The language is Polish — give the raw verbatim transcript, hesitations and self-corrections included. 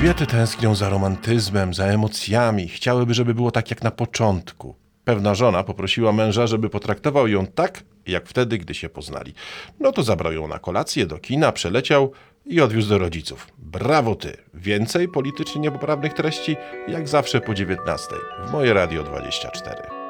Kobiety tęsknią za romantyzmem, za emocjami. Chciałyby, żeby było tak jak na początku. Pewna żona poprosiła męża, żeby potraktował ją tak, jak wtedy, gdy się poznali. No to zabrał ją na kolację, do kina, przeleciał i odwiózł do rodziców. Brawo ty! Więcej politycznie niepoprawnych treści, jak zawsze po dziewiętnastej w Moje Radio dwadzieścia cztery.